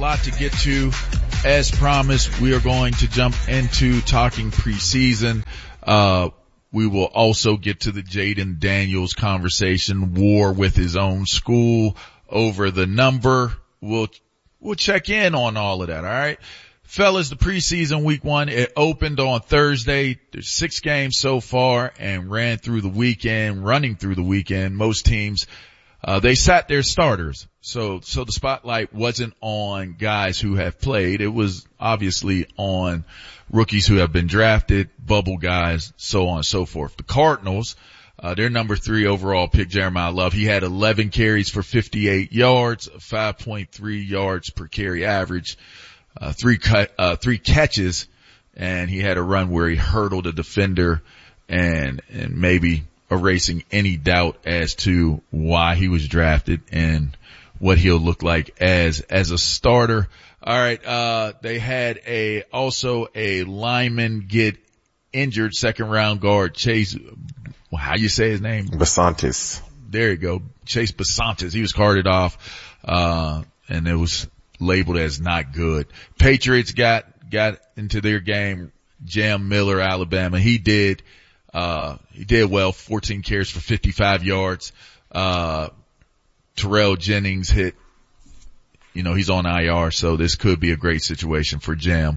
lot to get to. As promised, we are going to jump into talking preseason. We will also get to the Jaden Daniels conversation, war with his own school over the number. We'll check in on all of that. All right. Fellas, the preseason week 1, it opened on Thursday. There's 6 games so far and running through the weekend. Most teams, they sat their starters. So the spotlight wasn't on guys who have played. It was obviously on rookies who have been drafted, bubble guys, so on and so forth. The Cardinals, their number 3 overall pick, Jeremiah Love, he had 11 carries for 58 yards, 5.3 yards per carry average, 3 catches, and he had a run where he hurdled a defender and maybe erasing any doubt as to why he was drafted and what he'll look like as a starter. All right. They had also a lineman get injured, second round guard, Chase, how you say his name? Basantis. There you go. Chase Basantis. He was carted off, and it was labeled as not good. Patriots got into their game. Jam Miller, Alabama. He did well, 14 carries for 55 yards. Terrell Jennings hit, he's on IR, so this could be a great situation for Jam.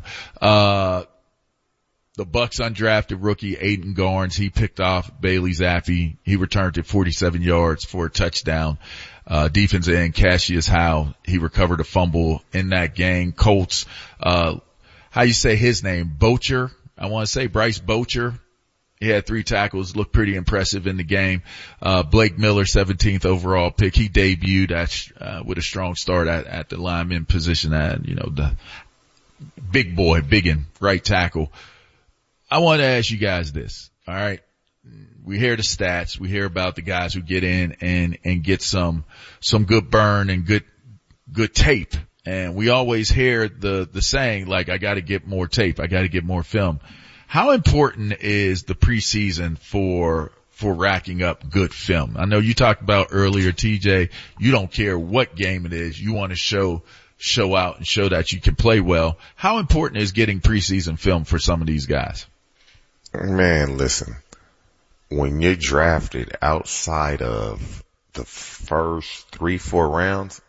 The Bucks undrafted rookie Aiden Garnes, he picked off Bailey Zappi. He returned it 47 yards for a touchdown. Defensive end Cassius Howe, he recovered a fumble in that game. Colts, how you say his name? Bocher? I want to say Bryce Bocher. He had 3 tackles, looked pretty impressive in the game. Blake Miller, 17th overall pick. He debuted with a strong start at the lineman position the big boy, biggin, right tackle. I want to ask you guys this. All right. We hear the stats. We hear about the guys who get in and get some good burn and good tape. And we always hear the saying, like, I got to get more tape. I got to get more film. How important is the preseason for racking up good film? I know you talked about earlier, TJ, you don't care what game it is. You want to show out and show that you can play well. How important is getting preseason film for some of these guys? Man, listen, when you're drafted outside of the first 3-4 rounds,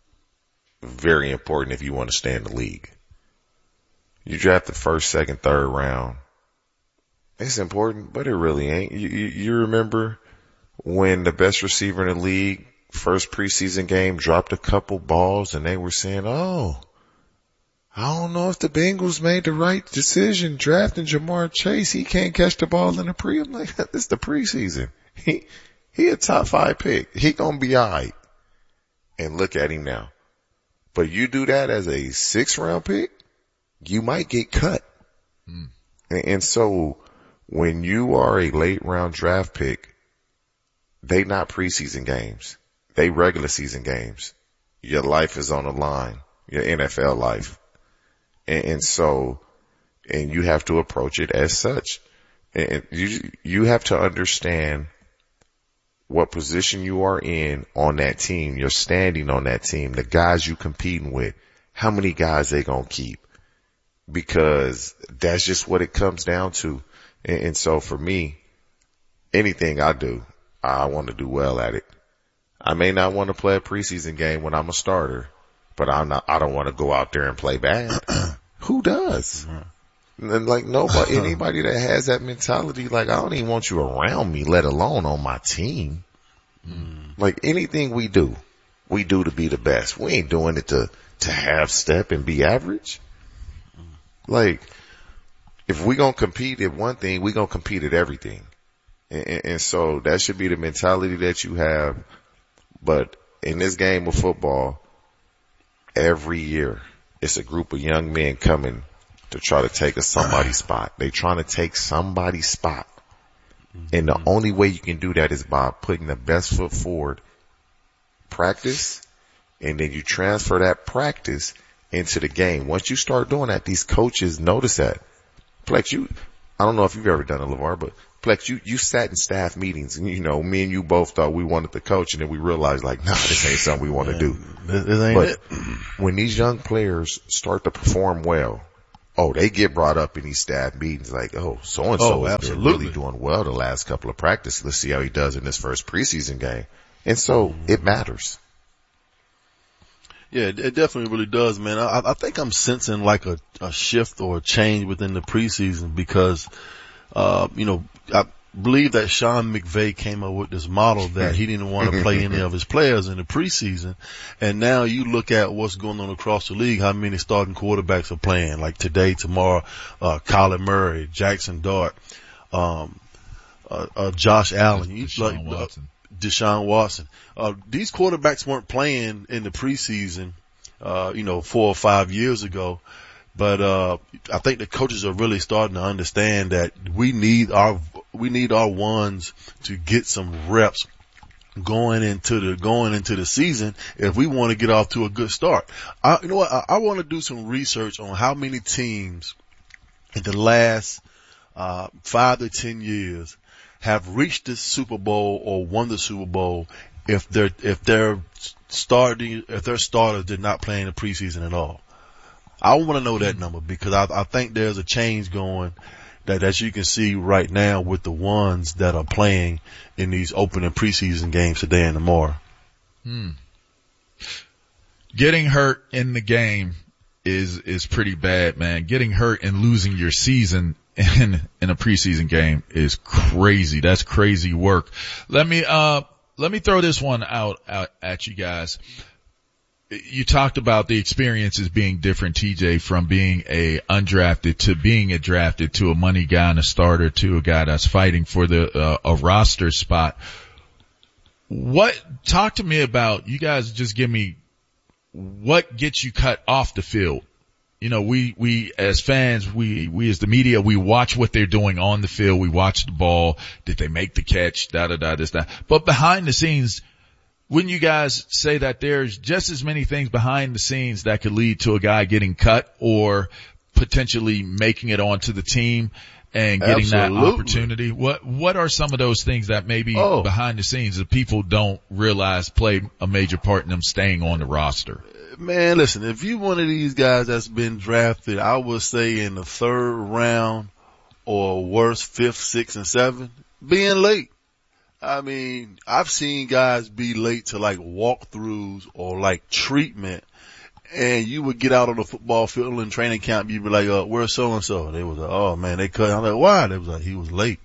very important if you want to stay in the league. You draft the first, second, third round. It's important, but it really ain't. You remember when the best receiver in the league, first preseason game, dropped a couple balls and they were saying, I don't know if the Bengals made the right decision drafting Jamar Chase. He can't catch the ball in the pre. I'm like, this is the preseason. He a top 5 pick. He gonna be alright. And look at him now. But you do that as a 6th round pick, you might get cut. And so when you are a late round draft pick, they not preseason games. They regular season games. Your life is on the line, your NFL life. And so you have to approach it as such. And you have to understand what position you are in on that team, your standing on that team, the guys you competing with, how many guys they gonna keep. Because that's just what it comes down to. And so for me, anything I do, I want to do well at it. I may not want to play a preseason game when I'm a starter, but I don't want to go out there and play bad. Who does? And like anybody that has that mentality, like I don't even want you around me, let alone on my team. Like anything we do to be the best. We ain't doing it to half step and be average. Like, if we gonna compete at one thing, we gonna compete at everything. And so that should be the mentality that you have. But in this game of football, every year, it's a group of young men coming to try to take somebody's spot. They trying to take somebody's spot. And the only way you can do that is by putting the best foot forward, practice, and then you transfer that practice into the game. Once you start doing that, these coaches notice that. Flex, I don't know if you've ever done it, LeVar, but Plex, you sat in staff meetings and, me and you both thought we wanted the coach, and then we realized like, nah, this ain't something we want to do. This ain't but it. When these young players start to perform well, they get brought up in these staff meetings like, so-and-so has been really doing well the last couple of practices. Let's see how he does in this first preseason game. And so it matters. Yeah, it definitely really does, man. I think I'm sensing like a shift or a change within the preseason because, I believe that Sean McVay came up with this model that he didn't want to play any of his players in the preseason. And now you look at what's going on across the league, how many starting quarterbacks are playing, like today, tomorrow, Kyler Murray, Jackson Dart, Josh Allen, Deshaun Watson. These quarterbacks weren't playing in the preseason, 4 or 5 years ago. But, I think the coaches are really starting to understand that we need our ones to get some reps going into the season if we want to get off to a good start. I want to do some research on how many teams in the last, 5 to 10 years have reached the Super Bowl or won the Super Bowl if their starters did not play in the preseason at all. I want to know that number because I think there's a change going that as you can see right now with the ones that are playing in these opening preseason games today and tomorrow. Getting hurt in the game is pretty bad, man. Getting hurt and losing your season in a preseason game is crazy. That's crazy work. Let me throw this one out at you guys. You talked about the experiences being different, TJ, from being a undrafted to being a drafted to a money guy and a starter to a guy that's fighting for a roster spot. Talk to me about, you guys just give me what gets you cut off the field. We as fans, we as the media, we watch what they're doing on the field. We watch the ball. Did they make the catch? This, that. But behind the scenes, wouldn't you guys say that there's just as many things behind the scenes that could lead to a guy getting cut or potentially making it onto the team and getting that opportunity? What are some of those things that maybe behind the scenes that people don't realize play a major part in them staying on the roster? Man, listen, if you're one of these guys that's been drafted, I would say in the 3rd round or worse, 5th, 6th, and 7th, being late. I mean, I've seen guys be late to like walkthroughs or like treatment, and you would get out on the football field in training camp, you'd be like, where's so-and-so? They was like, oh man, they cut. I'm like, why? They was like, he was late.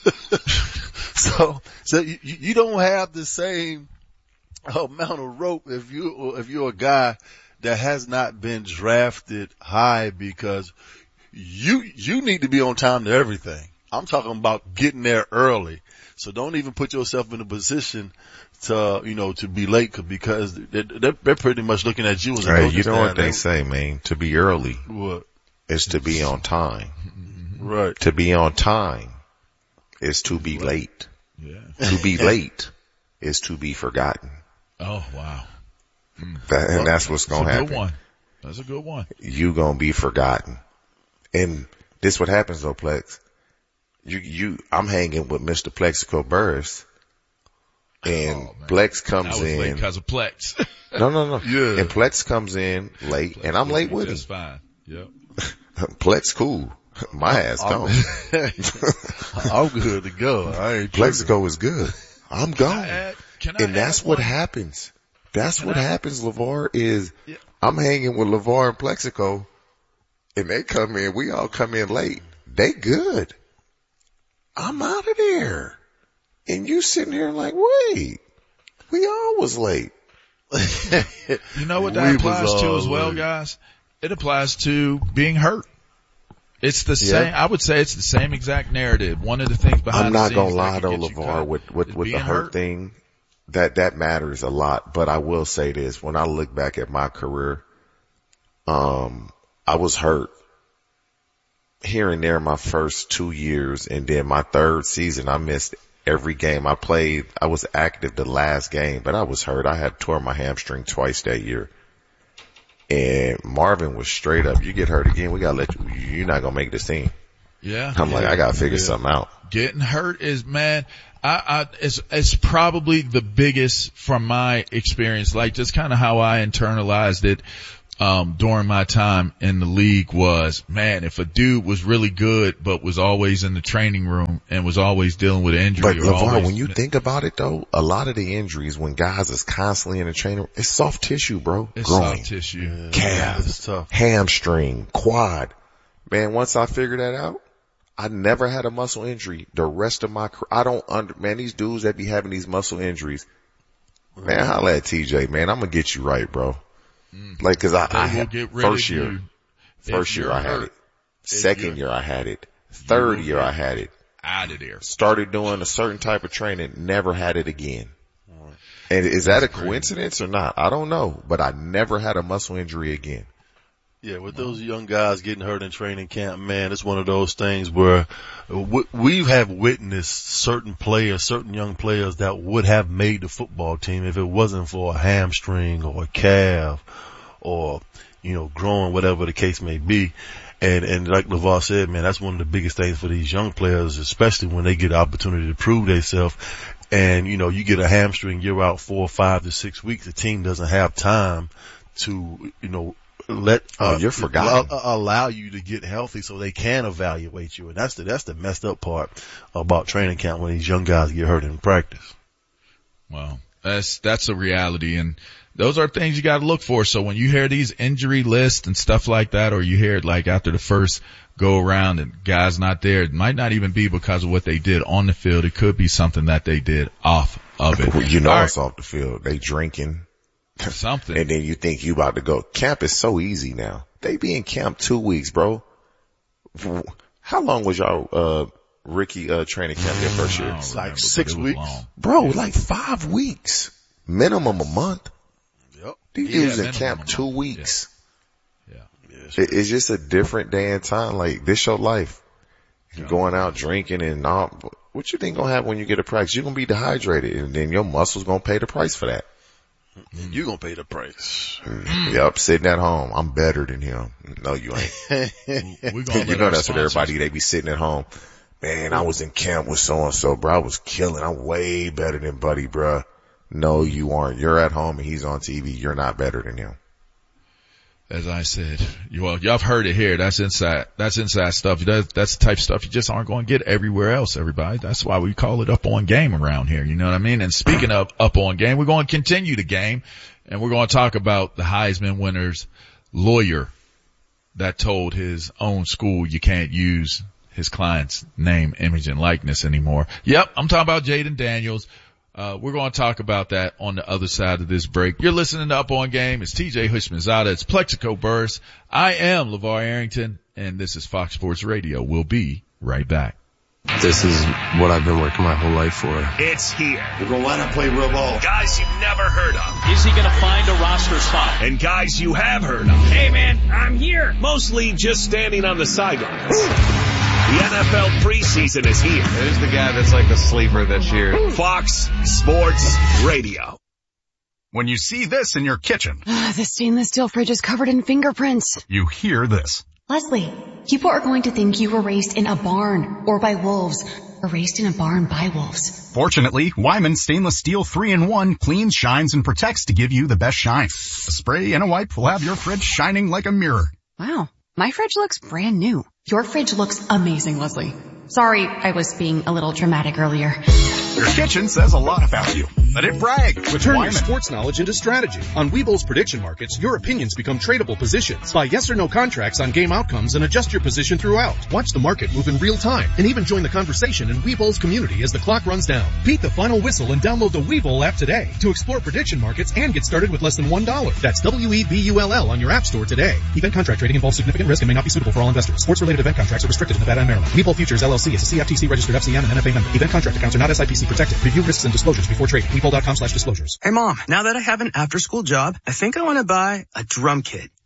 So you don't have the same amount of rope if you're a guy that has not been drafted high because you need to be on time to everything. I'm talking about getting there early. So don't even put yourself in a position to be late because they're pretty much looking at you as a right. You know what they say, man, to be early is to be on time. Right. To be on time is to be late. Yeah. To be late is to be forgotten. Oh, wow. That's what's going to happen. Good one. That's a good one. You going to be forgotten. And this what happens though, Plex. I'm hanging with Mr. Plexico Burris, and Plex comes in. Late because of Plex. No. Yeah. And Plex comes in late, and I'm late with him. That's fine. Yep. Plex cool. My ass gone. I'm good to go. Plexico is good. I'm gone. And that's what happens. That's what happens, LeVar, is I'm hanging with LeVar and Plexico, and they come in. We all come in late. They good. I'm out of there. And you sitting here like, wait, we all was late. You know what that applies to as well, guys? It applies to being hurt. It's the same, I would say it's the same exact narrative. One of the things behind the scenes. I'm not gonna lie though, LeVar, with the hurt thing, that matters a lot. But I will say this, when I look back at my career, I was hurt here and there my first 2 years, and then my 3rd season, I missed every game I played. I was active the last game, but I was hurt. I had tore my hamstring twice that year. And Marvin was straight up, you get hurt again, we gotta let you're not gonna make this team. Yeah. I'm like, I gotta figure something out. Getting hurt is, man, it's probably the biggest from my experience, like just kind of how I internalized it, during my time in the league was, man, if a dude was really good, but was always in the training room and was always dealing with injury. But LeVar, when you think about it though, a lot of the injuries when guys is constantly in the training room, it's soft tissue, bro. It's groin, soft tissue. Calf, hamstring, quad. Man, once I figured that out, I never had a muscle injury the rest of my career. Man, these dudes that be having these muscle injuries, man, holla at TJ, man. I'm gonna get you right, bro. Like, cause I had first year I had it. Second year I had it. Third year I had it. Out of there. Started doing a certain type of training, never had it again. And is that a coincidence or not? I don't know, but I never had a muscle injury again. Yeah, with those young guys getting hurt in training camp, man, it's one of those things where we have witnessed certain young players that would have made the football team if it wasn't for a hamstring or a calf or, groin, whatever the case may be. And like LeVar said, man, that's one of the biggest things for these young players, especially when they get the opportunity to prove themselves. And, you get a hamstring, you're out 4, 5 to 6 weeks. The team doesn't have time to, you're forgotten. Allow you to get healthy so they can evaluate you. And that's the messed up part about training camp when these young guys get hurt in practice. Well, that's a reality. And those are things you got to look for. So when you hear these injury lists and stuff like that, or you hear it like after the first go around and guys not there, it might not even be because of what they did on the field. It could be something that they did off of it. It's off the field. They drinking. Something. And then you think you about to go. Camp is so easy now. They be in camp 2 weeks, bro. How long was y'all, Ricky, training camp their first year? It's like 6 weeks. Bro, like 5 weeks. Minimum a month. Yep. These dudes in camp 2 weeks. Yeah. It's just a different day and time. Like, this your life. You're going out drinking and all. What you think gonna happen when you get a practice? You're gonna be dehydrated and then your muscles gonna pay the price for that. You're going to pay the price. Yep, sitting at home. I'm better than him. No, you ain't. That's what everybody, they be sitting at home. Man, I was in camp with so-and-so, bro. I was killing. I'm way better than Buddy, bro. No, you aren't. You're at home and he's on TV. You're not better than him. As I said, y'all have heard it here. That's inside stuff. That's the type of stuff you just aren't going to get everywhere else, everybody. That's why we call it Up On Game around here. You know what I mean? And speaking of Up On Game, we're going to continue the game and we're going to talk about the Heisman winner's lawyer that told his own school you can't use his client's name, image, and likeness anymore. Yep, I'm talking about Jayden Daniels. We're going to talk about that on the other side of this break. You're listening to Up On Game. It's TJ Hushmanzada. It's Plexico Burress. I am LeVar Arrington, and this is Fox Sports Radio. We'll be right back. This is what I've been working my whole life for. It's here. We're going to line up, play real ball. Guys you've never heard of. Is he going to find a roster spot? And guys you have heard of. Hey, man, I'm here. Mostly just standing on the sidelines. The NFL preseason is here. Who's the guy that's like the sleeper this year? Fox Sports Radio. When you see this in your kitchen. The stainless steel fridge is covered in fingerprints. You hear this. Leslie, people are going to think you were raised in a barn or by wolves or raised in a barn by wolves. Fortunately, Wyman Stainless Steel 3-in-1 cleans, shines, and protects to give you the best shine. A spray and a wipe will have your fridge shining like a mirror. Wow, my fridge looks brand new. Your fridge looks amazing, Leslie. Sorry, I was being a little dramatic earlier. Your kitchen says a lot about you. Let it brag. Turn your sports knowledge into strategy. On Webull's prediction markets, your opinions become tradable positions. Buy yes or no contracts on game outcomes and adjust your position throughout. Watch the market move in real time and even join the conversation in Webull's community as the clock runs down. Beat the final whistle and download the Webull app today to explore prediction markets and get started with less than $1. That's WEBULL on your app store today. Event contract trading involves significant risk and may not be suitable for all investors. Sports-related event contracts are restricted in Nevada and Maryland. Webull Futures LLC is a CFTC registered FCM and NFA member. Event contract accounts are not SIPC protected. Review risks and disclosures before trading. Webull.com/disclosures. Hey Mom, now that I have an after-school job, I think I want to buy a drum kit.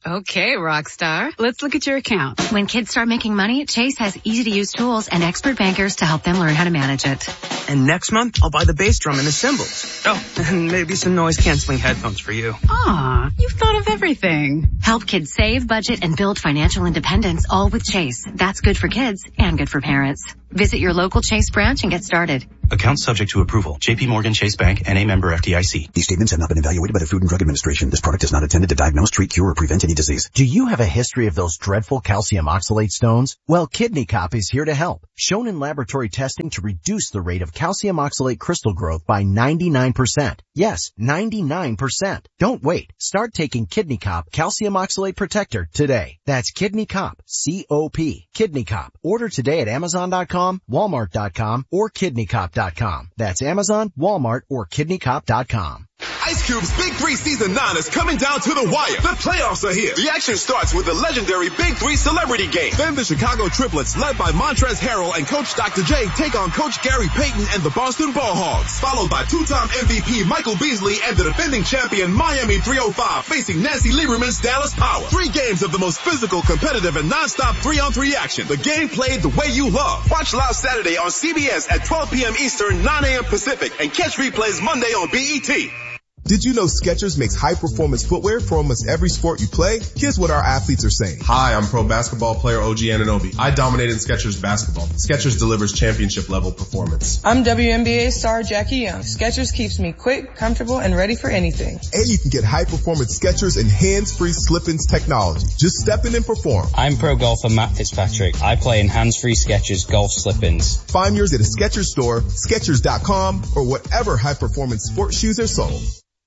Okay, rock star. Let's look at your account. When kids start making money, Chase has easy-to-use tools and expert bankers to help them learn how to manage it. And next month, I'll buy the bass drum and the cymbals. Oh, and maybe some noise-canceling headphones for you. Aw, you've thought of everything. Help kids save, budget, and build financial independence, all with Chase. That's good for kids and good for parents. Visit your local Chase branch and get started. Account subject to approval. J.P. Morgan Chase Bank, N.A. member FDIC. These statements have not been evaluated by the Food and Drug Administration. This product is not intended to diagnose, treat, cure, or prevent any disease. Do you have a history of those dreadful calcium oxalate stones? Well, Kidney Cop is here to help. Shown in laboratory testing to reduce the rate of calcium oxalate crystal growth by 99%. Yes, 99%. Don't wait. Start taking Kidney Cop Calcium Oxalate Protector today. That's Kidney Cop, C-O-P, Kidney Cop. Order today at Amazon.com, Walmart.com, or KidneyCop.com. That's Amazon, Walmart, or KidneyCop.com. Ice Cube's Big 3 Season 9 is coming down to the wire. The playoffs are here. The action starts with the legendary Big 3 Celebrity Game. Then the Chicago Triplets, led by Montrezl Harrell and Coach Dr. J, take on Coach Gary Payton and the Boston Ball Hogs. Followed by two-time MVP Michael Beasley and the defending champion Miami 305 facing Nancy Lieberman's Dallas Power. 3 games of the most physical, competitive, and non-stop 3-on-3 action. The game played the way you love. Watch live Saturday on CBS at 12 p.m. Eastern, 9 a.m. Pacific, and catch replays Monday on BET. Did you know Skechers makes high-performance footwear for almost every sport you play? Here's what our athletes are saying. Hi, I'm pro basketball player OG Anunoby. I dominated Skechers basketball. Skechers delivers championship-level performance. I'm WNBA star Jackie Young. Skechers keeps me quick, comfortable, and ready for anything. And you can get high-performance Skechers and hands-free slip-ins technology. Just step in and perform. I'm pro golfer Matt Fitzpatrick. I play in hands-free Skechers golf slip-ins. Find yours at a Skechers store, Skechers.com, or whatever high-performance sports shoes are sold.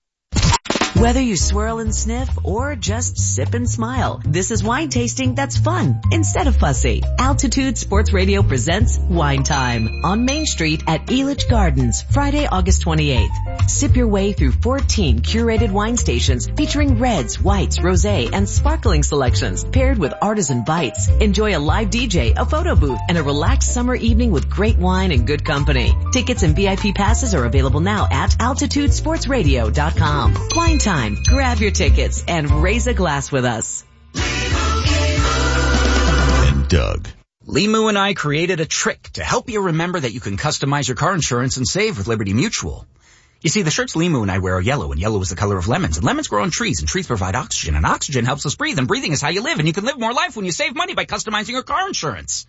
Whether you swirl and sniff or just sip and smile, this is wine tasting that's fun instead of fussy. Altitude Sports Radio presents Wine Time on Main Street at Elitch Gardens, Friday, August 28th. Sip your way through 14 curated wine stations featuring reds, whites, rosé, and sparkling selections paired with artisan bites. Enjoy a live DJ, a photo booth, and a relaxed summer evening with great wine and good company. Tickets and VIP passes are available now at altitudesportsradio.com. Wine Time. Grab your tickets and raise a glass with us. And Doug. Limu and I created a trick to help you remember that you can customize your car insurance and save with Liberty Mutual. You see, the shirts Limu and I wear are yellow, and yellow is the color of lemons, and lemons grow on trees, and trees provide oxygen, and oxygen helps us breathe, and breathing is how you live, and you can live more life when you save money by customizing your car insurance.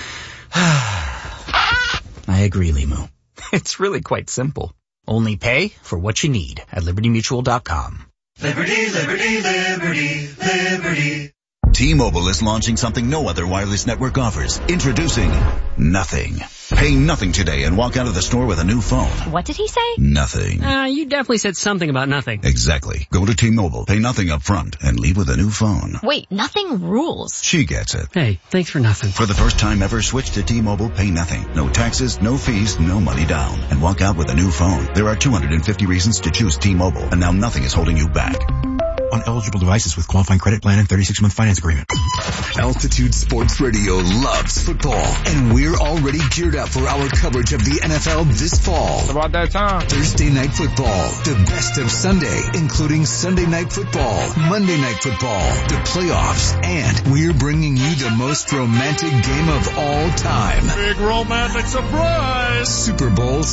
I agree, Limu. It's really quite simple. Only pay for what you need at libertymutual.com. Liberty, liberty, liberty, liberty. T-Mobile is launching something no other wireless network offers. Introducing Nothing. Pay nothing today and walk out of the store with a new phone. What did he say? Nothing. You definitely said something about nothing. Exactly. Go to T-Mobile, pay nothing up front, and leave with a new phone. Wait, nothing rules. She gets it. Hey, thanks for nothing. For the first time ever, switch to T-Mobile, pay nothing. No taxes, no fees, no money down. And walk out with a new phone. There are 250 reasons to choose T-Mobile, and now nothing is holding you back. On eligible devices with qualifying credit plan and 36-month finance agreement. Altitude Sports Radio loves football, and we're already geared up for our coverage of the NFL this fall. It's about that time. Thursday Night Football, the best of Sunday, including Sunday Night Football, Monday Night Football, the playoffs, and we're bringing you the most romantic game of all time. Big romantic surprise! Super Bowl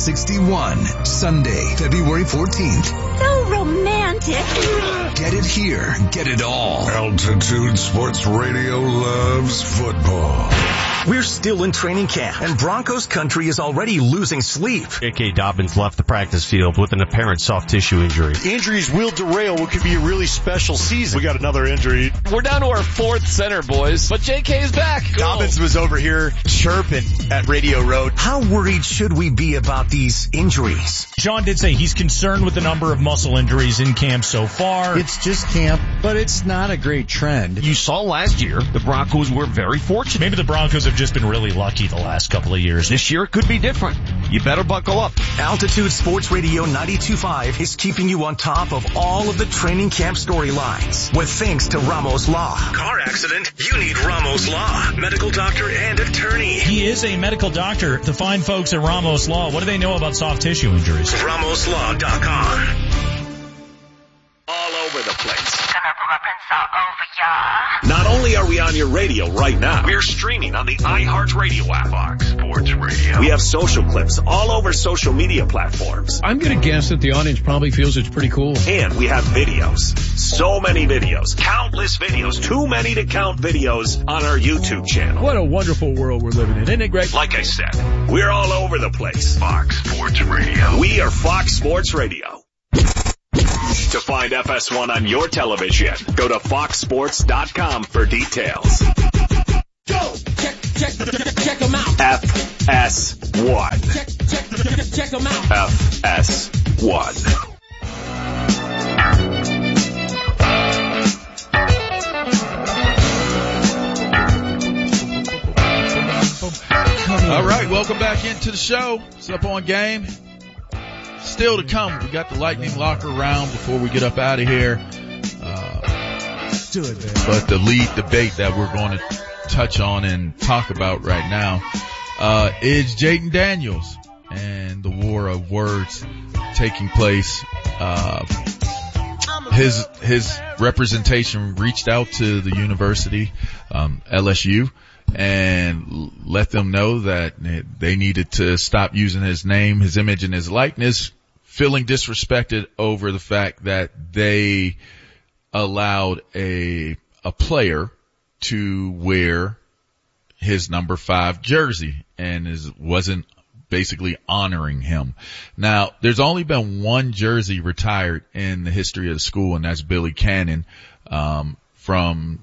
61, Sunday, February 14th. So romantic. Get it here. Get it all. Altitude Sports Radio loves football. We're still in training camp, and Broncos country is already losing sleep. J.K. Dobbins left the practice field with an apparent soft tissue injury. Injuries will derail what could be a really special season. We got another injury. We're down to our fourth center, boys, but J.K. is back. Cool. Dobbins was over here chirping at Radio Road. How worried should we be about these injuries? John did say he's concerned with the number of muscle injuries in camp so far. It's just camp, but it's not a great trend. You saw last year, the Broncos were very fortunate. Maybe the Broncos have just been really lucky the last couple of years. This year it could be different. You better buckle up. Altitude Sports Radio 92.5 is keeping you on top of all of the training camp storylines. With thanks to Ramos Law. Car accident? You need Ramos Law. Medical doctor and attorney. He is a medical doctor. The fine folks at Ramos Law, what do they know about soft tissue injuries? RamosLaw.com. All over the place. all over ya. Not only are we on your radio right now, we're streaming on the iHeartRadio app. Fox Sports Radio. We have social clips all over social media platforms. I'm going to guess that the audience probably feels it's pretty cool. And we have videos. So many videos. Countless videos. Too many to count videos on our YouTube channel. What a wonderful world we're living in. Isn't it great? Like I said, we're all over the place. Fox Sports Radio. We are Fox Sports Radio. To find FS1 on your television, go to foxsports.com for details. Go! Check them out. FS1. Check them out. FS1. All right, welcome back into the show. It's Up On Game. Still to come, we got the Lightning Locker round before we get up out of here. But the lead debate that we're going to touch on and talk about right now is Jayden Daniels and the war of words taking place. His representation reached out to the university, LSU, and let them know that they needed to stop using his name, his image, and his likeness, feeling disrespected over the fact that they allowed a player to wear his number 5 jersey and wasn't basically honoring him. Now, there's only been one jersey retired in the history of the school, and that's Billy Cannon from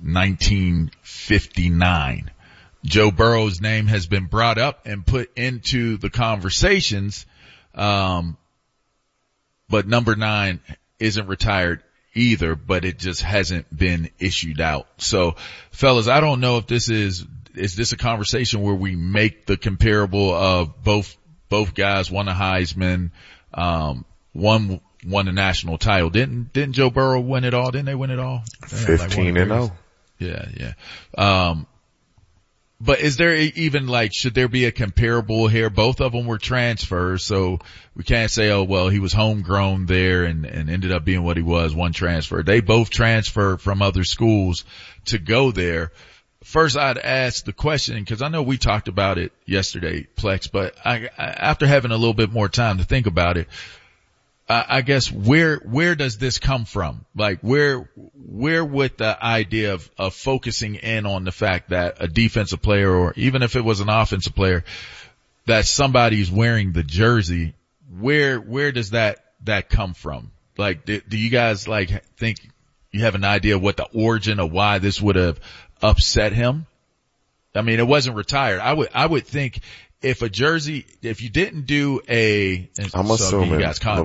1959. Joe Burrow's name has been brought up and put into the conversations, but number 9 isn't retired either, but it just hasn't been issued out. So, fellas, I don't know if this is this a conversation where we make the comparable of both guys won a Heisman, one won a national title. Didn't Joe Burrow win it all? Didn't they win it all? 15-0. Yeah. But is there even should there be a comparable here? Both of them were transfers, so we can't say, oh, well, he was homegrown there and ended up being what he was, one transfer. They both transferred from other schools to go there. First, I'd ask the question, because I know we talked about it yesterday, Plex, but after having a little bit more time to think about it, I guess where does this come from? Where would the idea of focusing in on the fact that a defensive player, or even if it was an offensive player, that somebody's wearing the jersey, where does that come from? Do you guys think you have an idea of what the origin of why this would have upset him? I mean, it wasn't retired. I would think if a jersey, if you didn't do I'm assuming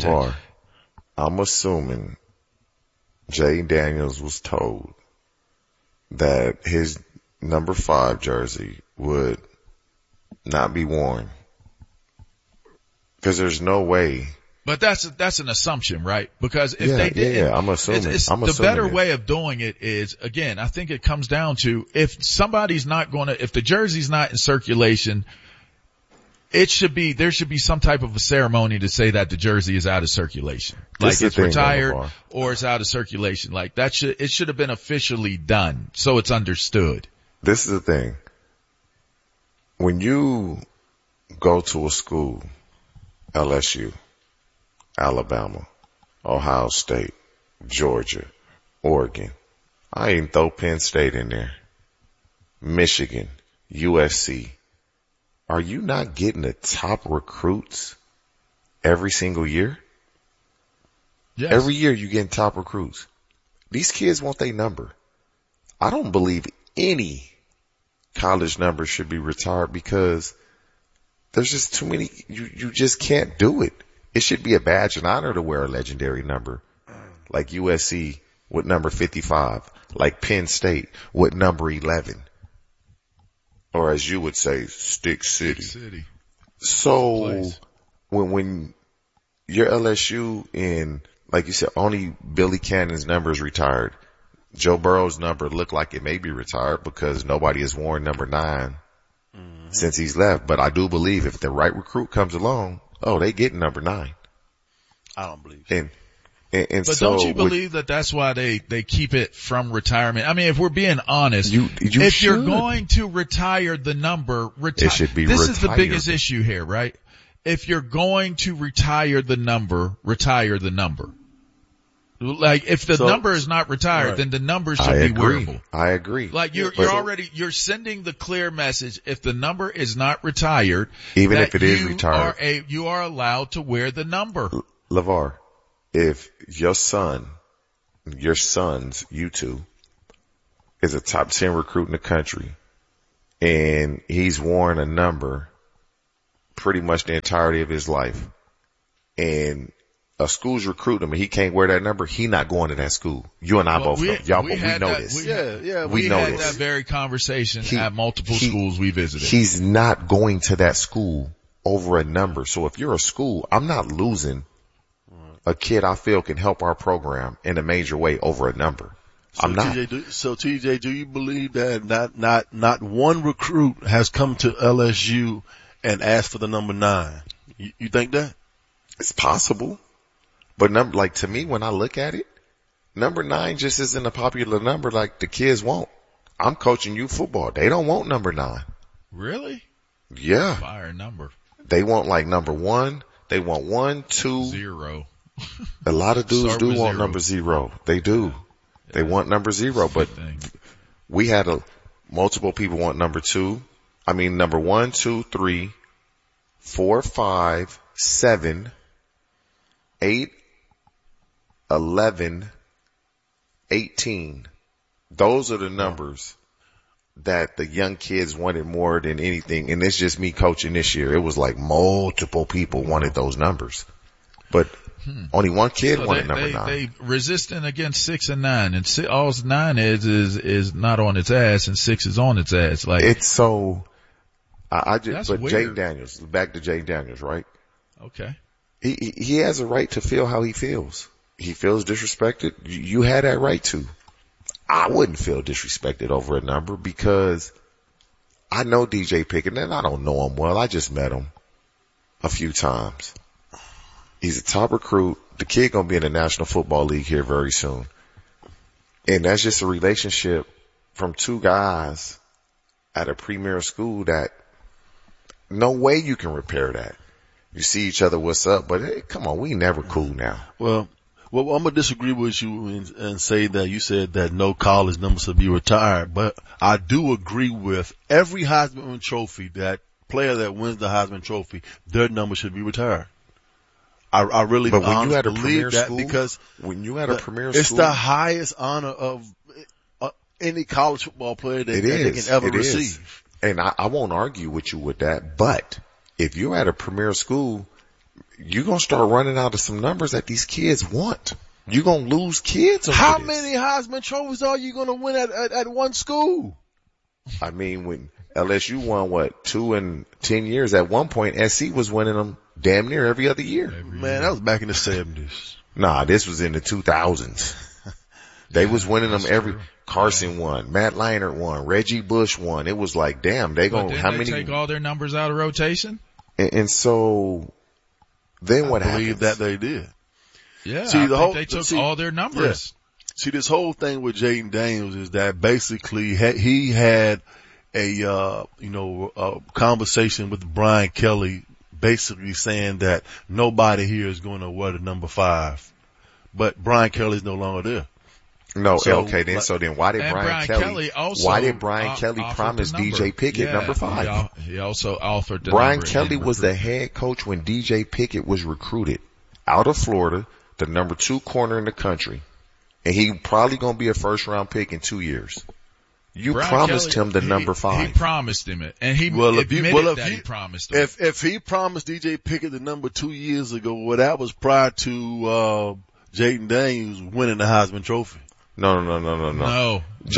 Jayden Daniels was told that his number 5 jersey would not be worn, because there's no way. But that's an assumption, right? Because if they didn't, I'm assuming. The better way of doing it is, again, I think it comes down to if the jersey's not in circulation, there should be some type of a ceremony to say that the jersey is out of circulation. It's retired or it's out of circulation. It should have been officially done so it's understood. This is the thing. When you go to a school, LSU, Alabama, Ohio State, Georgia, Oregon, I even throw Penn State in there, Michigan, USC, are you not getting the top recruits every single year? Yes. Every year you're getting top recruits. These kids want their number. I don't believe any college number should be retired, because there's just too many. You just can't do it. It should be a badge of honor to wear a legendary number, like USC with number 55, like Penn State with number 11. Or as you would say, Stick City. So when you're LSU and, like you said, only Billy Cannon's number is retired, Joe Burrow's number looked like it may be retired because nobody has worn number 9 since he's left. But I do believe if the right recruit comes along, they get number 9. I don't believe so. And but so don't you believe that that's why they keep it from retirement? I mean, if we're being honest, if you're going to retire the number, it should be this retired. is the biggest issue here, right? If you're going to retire the number, retire the number. Like, if the number is not retired, then the number should be wearable. I agree. Like, you're sending the clear message. If the number is not retired, even if it is retired, you are allowed to wear the number. LeVar, if your sons, you two, is a top 10 recruit in the country, and he's worn a number pretty much the entirety of his life, and a school's recruiting him and he can't wear that number, he not going to that school. You and I both know. But we know this. We had that very conversation at multiple schools we visited. He's not going to that school over a number. So if you're a school, I'm not losing a kid I feel can help our program in a major way over a number. So I'm not. TJ, do you believe that not one recruit has come to LSU and asked for the number 9? You think that? It's possible. But to me, when I look at it, number 9 just isn't a popular number like the kids want. I'm coaching youth football. They don't want number 9. Really? Yeah. Fire number. They want like number 1. They want 1, 2. 0. A lot of dudes do want number 0. They do. They want number 0, but we had multiple people want number 2. I mean, number 1, 2, 3, 4, 5, 7, 8, 11, 18. Those are the numbers that the young kids wanted more than anything. And it's just me coaching this year. It was like multiple people wanted those numbers, but only one kid wanted number 9. They resisting against 6 and 9, and all 9 is not on its ass, and 6 is on its ass. Like, it's so. But weird. Jayden Daniels, back to Jayden Daniels, right? Okay. He has a right to feel how he feels. He feels disrespected. You had that right to. I wouldn't feel disrespected over a number because I know DJ Pickett, and I don't know him well. I just met him a few times. He's a top recruit. The kid gonna be in the National Football League here very soon. And that's just a relationship from two guys at a premier school that no way you can repair that. You see each other, what's up, but hey, come on, we never cool now. Well, I'm gonna disagree with you and say that you said that no college number should be retired, but I do agree with every Heisman Trophy, that player that wins the Heisman Trophy, their number should be retired. I really believe that school, because when you had a premier school, it's the highest honor of any college football player that they can ever receive. And I won't argue with you with that, but if you're at a premier school, you're going to start running out of some numbers that these kids want. You're going to lose kids over How this. many Heisman trophies are you going to win at one school? I mean, when LSU won, 2 in 10 years, at one point, SC was winning them damn near every other year. Man, that was back in the 70s. Nah, this was in the 2000s. They was winning them every. Carson won, Matt Leinart won, Reggie Bush won. It was like, damn, they take all their numbers out of rotation? And so then what happened? I believe that they did. Yeah, they took all their numbers. Yeah. See, this whole thing with Jayden Daniels is that basically he had a conversation with Brian Kelly, basically saying that nobody here is going to wear the number 5, but Brian Kelly's no longer there. No, okay, so then why did Brian Kelly promise DJ Pickett number 5? He also offered the Brian Kelly was the head coach when DJ Pickett was recruited out of Florida, the number 2 corner in the country, and he probably going to be a first round pick in 2 years. You promised him the number 5. He promised him it, and he admitted that he promised him. If he promised DJ Pickett the number 2 years ago, well, that was prior to Jayden Daniels winning the Heisman Trophy. No. No.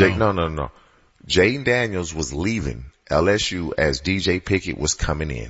Jayden Daniels was leaving LSU as DJ Pickett was coming in.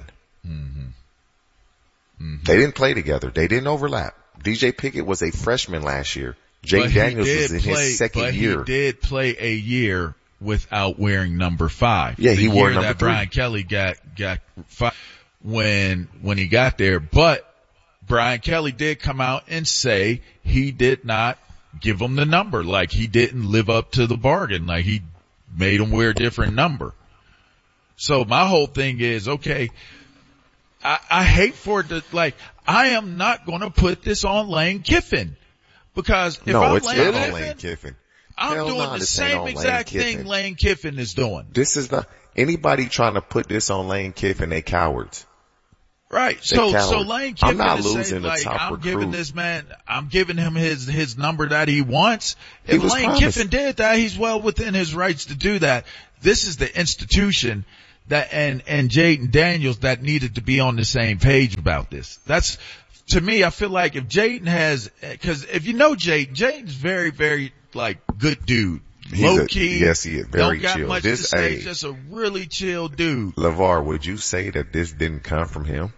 They didn't play together. They didn't overlap. DJ Pickett was a freshman last year. Jayden Daniels was in his second year. He did play a year without wearing number 5. Yeah, he wore number 3. Brian Kelly got 5 when he got there, but Brian Kelly did come out and say he did not give him the number. Like, he didn't live up to the bargain. Like, he made him wear a different number. So my whole thing is, okay, I hate for it to, like, I am not going to put this on Lane Kiffin. Because if I'm Lane Kiffin. I'm doing the same exact thing Lane Kiffin is doing. This is not, anybody trying to put this on Lane Kiffin, they cowards. Right. So Lane Kiffin I'm not is losing saying, the like, top I'm recruit. giving this man, I'm giving him his number that he wants. If Lane promised. Kiffin did that, he's well within his rights to do that. This is the institution that, and Jaden Daniels that needed to be on the same page about this. That's, to me, I feel like if Jaden has, cause if you know Jaden's very, very, like, good dude. Low key. Yes, he is. Very don't got chill. Much to say, just a really chill dude. LeVar, would you say that this didn't come from him?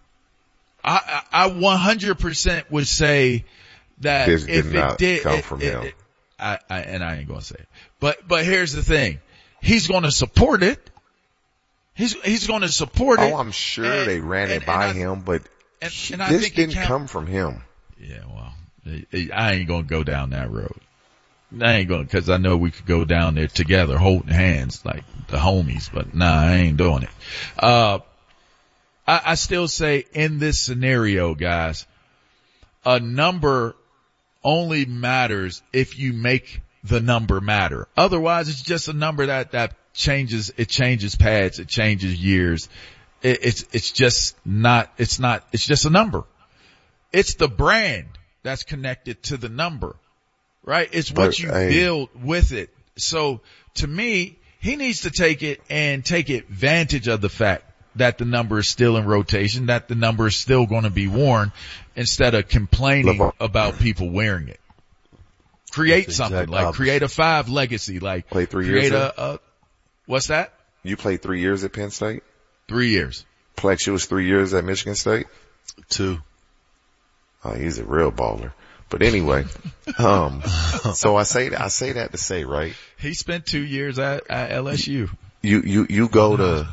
I 100% would say that this if it did come from him. I ain't gonna say it. But here's the thing. He's gonna support it. He's gonna support it. Oh, I'm sure they ran it by him, but this didn't come from him. Yeah, well, I ain't gonna go down that road. I ain't going, cause I know we could go down there together holding hands like the homies, but nah, I ain't doing it. I still say in this scenario, guys, a number only matters if you make the number matter. Otherwise, it's just a number that changes, it changes pads, it changes years. It's just a number. It's the brand that's connected to the number. Right? It's what you build with it. So to me, he needs to take it and take advantage of the fact that the number is still in rotation, that the number is still going to be worn, instead of complaining about people wearing it. Create something, like create a 5 legacy, like play 3 create years. What's that? You played 3 years at Penn State? 3 years. Plex, you was 3 years at Michigan State? 2. Oh, he's a real baller. But anyway, so I say that to say, right? He spent 2 years at LSU. You go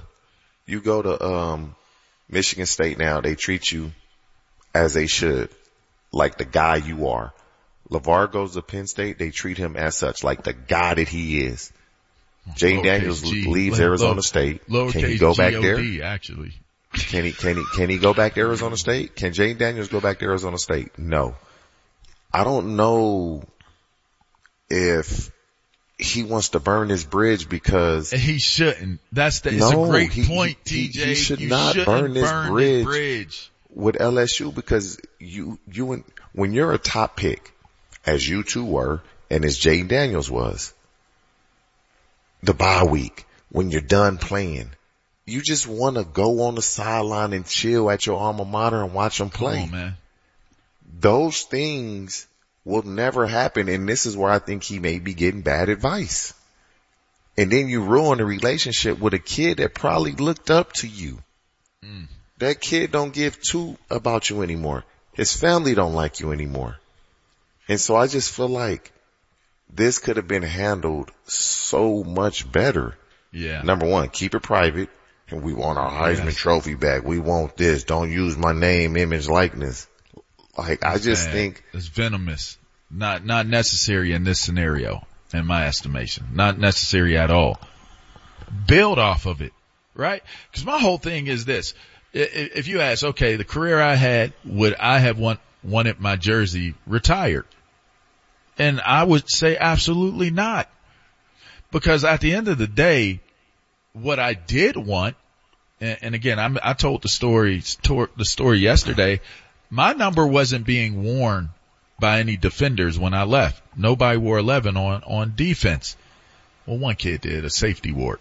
to Michigan State now. They treat you as they should, like the guy you are. LeVar goes to Penn State. They treat him as such, like the guy that he is. Jaden Daniels leaves Arizona State. Can he go back there? Actually, can he go back to Arizona State? Can Jaden Daniels go back to Arizona State? No. I don't know if he wants to burn his bridge because he shouldn't. It's a great point, TJ. He should not burn this bridge with LSU because when you're a top pick, as you two were, and as Jaden Daniels was, the bye week, when you're done playing, you just want to go on the sideline and chill at your alma mater and watch them play. Come on, man. Those things will never happen, and this is where I think he may be getting bad advice. And then you ruin a relationship with a kid that probably looked up to you. That kid don't give two about you anymore. His family don't like you anymore. And so I just feel like this could have been handled so much better. Yeah. Number one, keep it private. And we want our Heisman Trophy back. We want this. Don't use my name, image, likeness. Like, I just think it's venomous. Not necessary in this scenario, in my estimation. Not necessary at all. Build off of it, right? Because my whole thing is this. If you ask, okay, the career I had, would I have wanted my jersey retired? And I would say absolutely not. Because at the end of the day, what I did want, and again, I told the story yesterday, my number wasn't being worn by any defenders when I left. Nobody wore 11 on defense. Well, one kid did, a safety ward.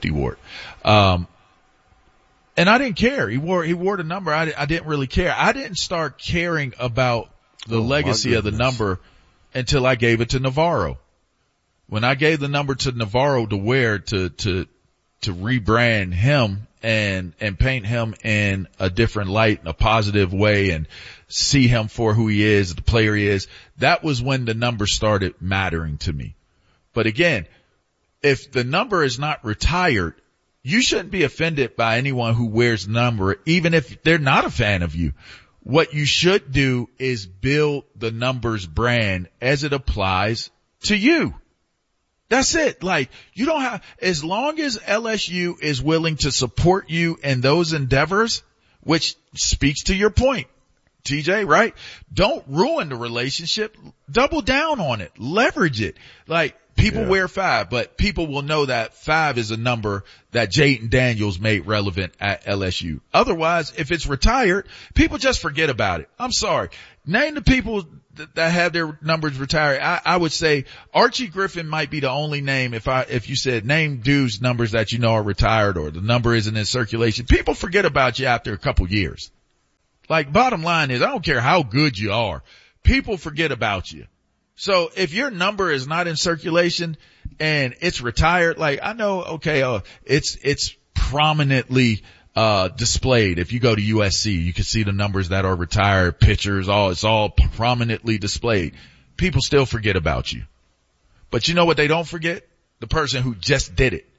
And I didn't care. He wore the number. I didn't really care. I didn't start caring about the legacy of the number until I gave it to Navarro. When I gave the number to Navarro to wear to rebrand him and paint him in a different light, in a positive way, and see him for who he is, the player he is, that was when the number started mattering to me. But again, if the number is not retired, you shouldn't be offended by anyone who wears the number, even if they're not a fan of you, What you should do is build the numbers brand as it applies to you. That's it. Like, you don't have, as long as LSU is willing to support you in those endeavors, which speaks to your point, TJ, right? Don't ruin the relationship. Double down on it. Leverage it. Like, people wear 5, but people will know that 5 is a number that Jaden Daniels made relevant at LSU. Otherwise, if it's retired, people just forget about it. I'm sorry. Name the people that have their numbers retired. I would say Archie Griffin might be the only name if you said name dudes numbers that you know are retired or the number isn't in circulation. People forget about you after a couple years. Like, bottom line is, I don't care how good you are. People forget about you. So if your number is not in circulation and it's retired, like, I know, okay, it's prominently displayed. If you go to USC, you can see the numbers that are retired, pictures, it's all prominently displayed. People still forget about you. But you know what they don't forget? The person who just did it.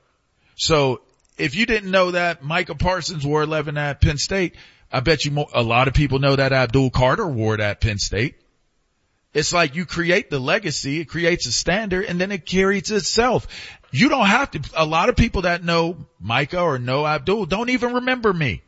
So if you didn't know that Micah Parsons wore 11 at Penn State, I bet you a lot of people know that Abdul Carter wore it at Penn State. It's like you create the legacy, it creates a standard, and then it carries itself. You don't have to, a lot of people that know Micah or know Abdul don't even remember me.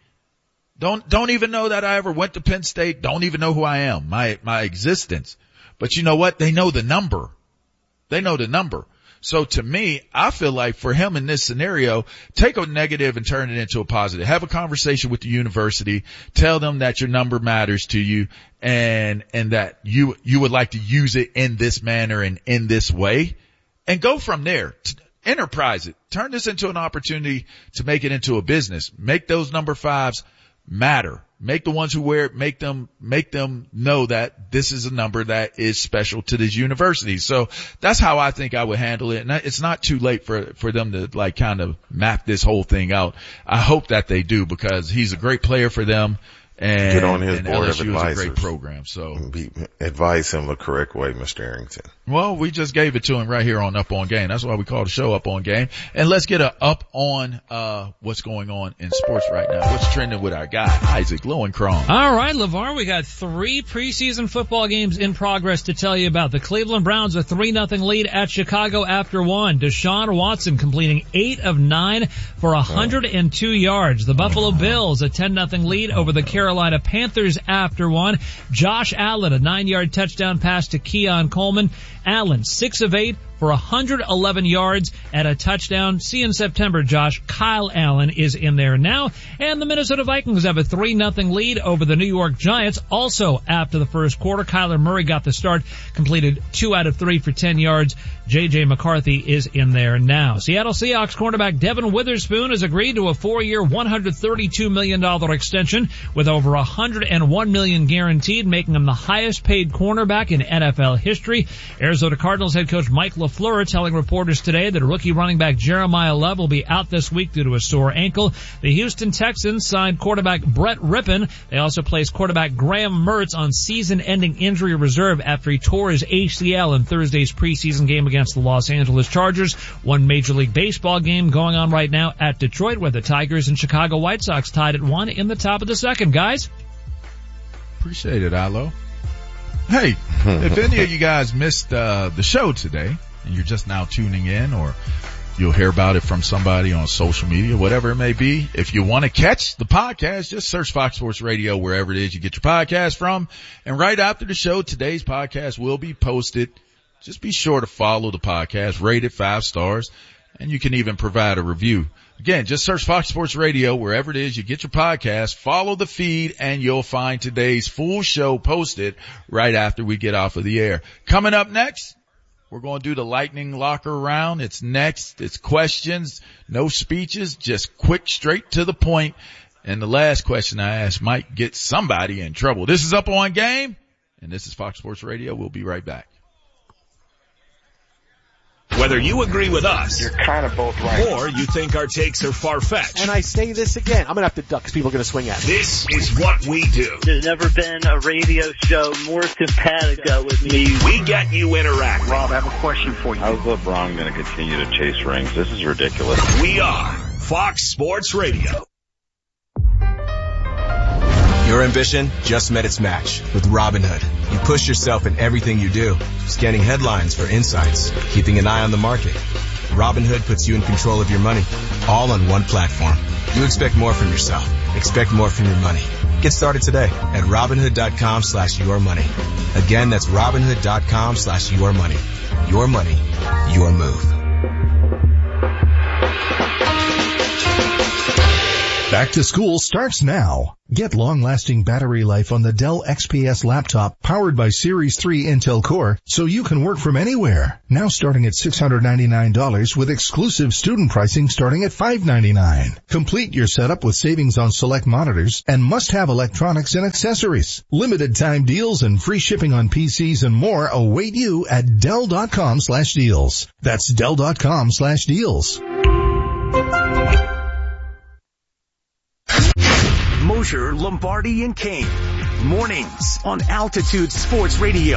Don't even know that I ever went to Penn State, don't even know who I am, my existence. But you know what? They know the number. They know the number. So to me, I feel like for him in this scenario, take a negative and turn it into a positive. Have a conversation with the university. Tell them that your number matters to you and that you would like to use it in this manner and in this way, and go from there. Enterprise it. Turn this into an opportunity to make it into a business. Make those number 5s matter. Make the ones who wear it, make them know that this is a number that is special to this university. So that's how I think I would handle it. And it's not too late for them to like kind of map this whole thing out. I hope that they do, because he's a great player for them. And, get on his board LSU of advisors. Is a great program. So advise him the correct way, Mr. Arrington. Well, we just gave it to him right here on Up On Game. That's why we call the show Up On Game. And let's get a up on what's going on in sports right now. What's trending with our guy Isaac Lowenkron? All right, LeVar, we got 3 preseason football games in progress to tell you about. The Cleveland Browns a 3-0 lead at Chicago after 1. Deshaun Watson completing 8 of 9 for 102 yards. The Buffalo Bills a 10-0 lead over the Carolina Panthers after 1. Josh Allen a 9-yard touchdown pass to Keon Coleman. Allen 6 of 8 for 111 yards and a touchdown. See you in September, Josh. Kyle Allen is in there now. And the Minnesota Vikings have a 3-0 lead over the New York Giants. Also after the first quarter, Kyler Murray got the start, completed 2 out of 3 for 10 yards. J.J. McCarthy is in there now. Seattle Seahawks cornerback Devin Witherspoon has agreed to a 4-year, $132 million extension with over $101 million guaranteed, making him the highest paid cornerback in NFL history. Arizona Cardinals head coach Mike LaFleur telling reporters today that rookie running back Jeremiah Love will be out this week due to a sore ankle. The Houston Texans signed quarterback Brett Rippon. They also placed quarterback Graham Mertz on season-ending injury reserve after he tore his ACL in Thursday's preseason game against the Los Angeles Chargers. One Major League Baseball game going on right now at Detroit, where the Tigers and Chicago White Sox tied at 1 in the top of the second. Guys? Appreciate it, Ilo. Hey, if any of you guys missed the show today and you're just now tuning in, or you'll hear about it from somebody on social media, whatever it may be, if you want to catch the podcast, just search Fox Sports Radio wherever it is you get your podcast from. And right after the show, today's podcast will be posted. Just be sure to follow the podcast, rate it 5 stars, and you can even provide a review. Again, just search Fox Sports Radio wherever it is you get your podcast, follow the feed, and you'll find today's full show posted right after we get off of the air. Coming up next, we're going to do the lightning locker round. It's next. It's questions, no speeches, just quick, straight to the point. And the last question I ask might get somebody in trouble. This is Up On Game, and this is Fox Sports Radio. We'll be right back. Whether you agree with us, you're kind of both right, or you think our takes are far-fetched. And I say this again, I'm going to have to duck because people are going to swing at me. This is what we do. There's never been a radio show more simpatico with me. We get you interacting. Rob, I have a question for you. How's LeBron going to continue to chase rings? This is ridiculous. We are Fox Sports Radio. Your ambition just met its match with Robinhood. You push yourself in everything you do, scanning headlines for insights, keeping an eye on the market. Robinhood puts you in control of your money, all on one platform. You expect more from yourself. Expect more from your money. Get started today at Robinhood.com/yourmoney. Again, that's Robinhood.com/yourmoney. Your money, your move. Back to school starts now. Get long-lasting battery life on the Dell XPS laptop powered by Series 3 Intel Core so you can work from anywhere. Now starting at $699 with exclusive student pricing starting at $599. Complete your setup with savings on select monitors and must-have electronics and accessories. Limited time deals and free shipping on PCs and more await you at Dell.com/deals. That's Dell.com/deals. Mosher, Lombardi, and Kane. Mornings on Altitude Sports Radio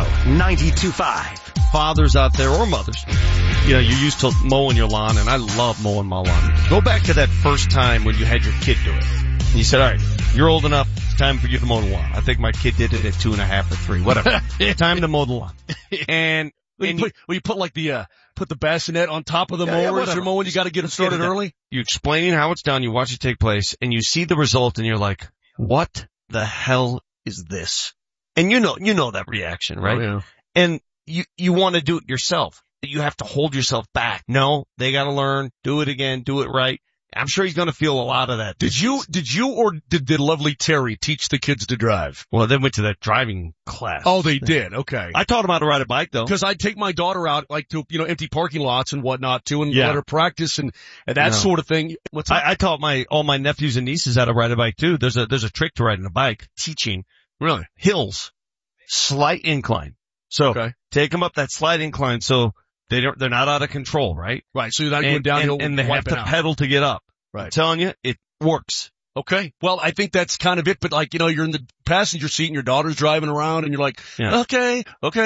92.5. Fathers out there or mothers, you're used to mowing your lawn, and I love mowing my lawn. Go back to that first time when you had your kid do it. And you said, all right, you're old enough, it's time for you to mow the lawn. I think my kid did it at 2.5 or 3, whatever. Time to mow the lawn. And you put like put the bassinet on top of the mower as you're mowing. You got to get it started early. You explain how it's done. You watch it take place, and you see the result, and you're like, "What the hell is this?" And you know that reaction, right? Oh, yeah. And you want to do it yourself. You have to hold yourself back. No, they got to learn. Do it again. Do it right. I'm sure he's going to feel a lot of that. Did you or did lovely Terry teach the kids to drive? Well, they went to that driving class. Oh, they did. Okay. I taught them how to ride a bike though. Cause I'd take my daughter out like to, empty parking lots and whatnot too and let her practice and that sort of thing. I taught all my nephews and nieces how to ride a bike too. There's a trick to riding a bike. Teaching. Really? Hills. Slight incline. So take them up that slight incline so they're not out of control, right? Right. So you're not going downhill and they have to pedal to get up. Right. I'm telling you, it works. Okay. Well, I think that's kind of it, but you're in the passenger seat and your daughter's driving around and you're like, okay,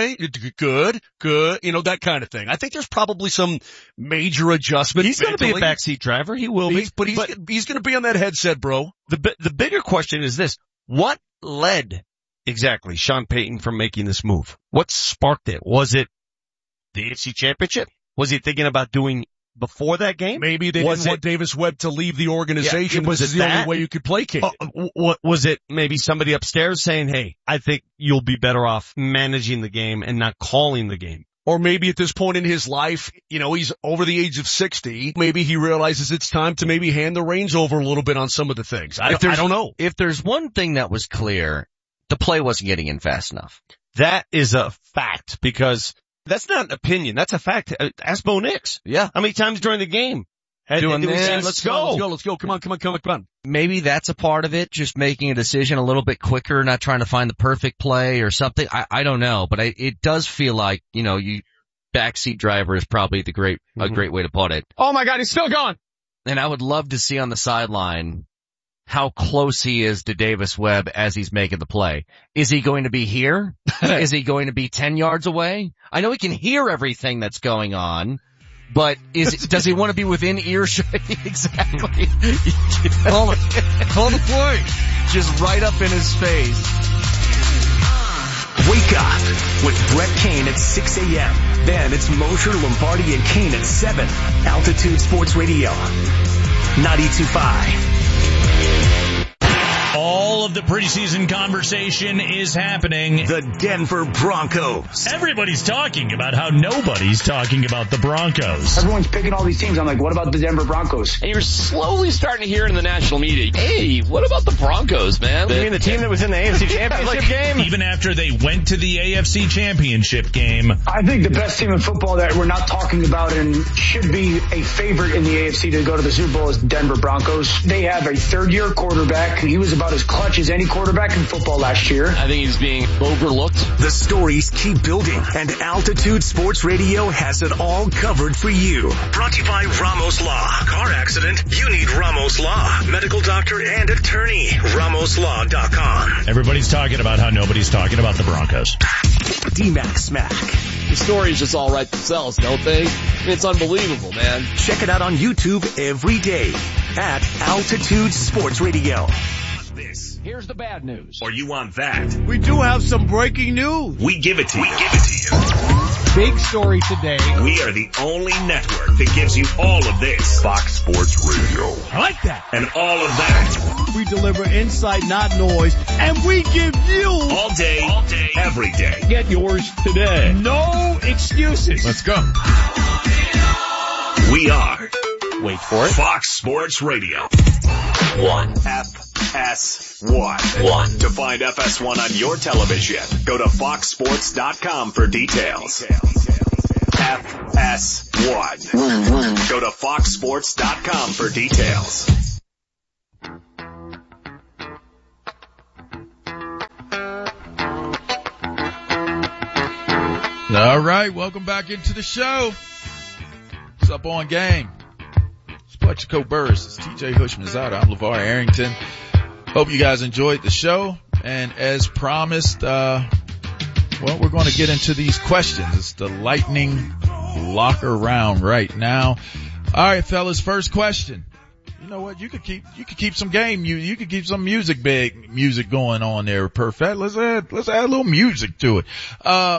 good, that kind of thing. I think there's probably some major adjustment. He's going to be a backseat driver. He will be, but he's going to be on that headset, bro. The bigger question is this. What led exactly Sean Payton from making this move? What sparked it? Was it the AFC Championship? Was he thinking about doing before that game? Maybe they didn't want Davis Webb to leave the organization. Was it the only way you could placate it? Was it maybe somebody upstairs saying, hey, I think you'll be better off managing the game and not calling the game? Or maybe at this point in his life, he's over the age of 60. Maybe he realizes it's time to maybe hand the reins over a little bit on some of the things. I don't know. If there's one thing that was clear, the play wasn't getting in fast enough. That is a fact because that's not an opinion. That's a fact. Ask Bo Nix. Yeah. How many times during the game? Doing this. Let's go. Come on. Maybe that's a part of it. Just making a decision a little bit quicker, not trying to find the perfect play or something. I don't know, but it does feel like, backseat driver is probably a great way to put it. Oh my God, he's still gone. And I would love to see on the sideline how close he is to Davis Webb as he's making the play. Is he going to be here? Is he going to be 10 yards away? I know he can hear everything that's going on, but does he want to be within earshot? Exactly. Call the play. Just right up in his face. Wake up with Brett Kane at 6 a.m. Then it's Mosher, Lombardi, and Kane at 7. Altitude Sports Radio 92.5. All of the preseason conversation is happening. The Denver Broncos. Everybody's talking about how nobody's talking about the Broncos. Everyone's picking all these teams. I'm like, what about the Denver Broncos? And you're slowly starting to hear in the national media, hey, what about the Broncos, man? You mean the team that was in the AFC Championship game? Even after they went to the AFC Championship game. I think the best team in football that we're not talking about and should be a favorite in the AFC to go to the Super Bowl is Denver Broncos. They have a third-year quarterback. He was about as clutch as any quarterback in football last year. I think he's being overlooked. The stories keep building, and Altitude Sports Radio has it all covered for you. Brought to you by Ramos Law. Car accident? You need Ramos Law. Medical doctor and attorney. RamosLaw.com. Everybody's talking about how nobody's talking about the Broncos. D-Mac Smack. The stories just all write themselves, don't they? It's unbelievable, man. Check it out on YouTube every day at Altitude Sports Radio. This Here's the bad news. Or you want that? We do have some breaking news. We give it to you. Big story today. We are the only network that gives you all of this. Fox Sports Radio. I like that. And all of that. We deliver insight, not noise, and we give you all day, every day. Get yours today. No excuses. Let's go. We are. Wait for it. Fox Sports Radio. 1. FS1. To find FS1 on your television, go to foxsports.com for details. FS1. Go to foxsports.com for details. All right, welcome back into the show. What's up on game? It's Plexico Burris. It's TJ Hushmanzada. I'm LeVar Arrington. Hope you guys enjoyed the show. And as promised, we're going to get into these questions. It's the lightning locker round right now. All right, fellas, first question. You know what? You could keep some game. You could keep some music going on there. Perfect. Let's add a little music to it.